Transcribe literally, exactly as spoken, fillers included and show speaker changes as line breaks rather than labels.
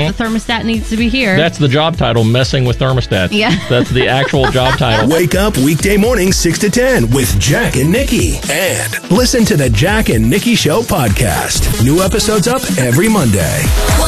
the thermostat needs to be here.
That's the job title, messing with thermostats.
Yeah.
That's the actual job title.
Wake up weekday mornings six to ten with Jack and Nikki. And listen to the Jack and Nikki Show podcast. New episodes up every Monday.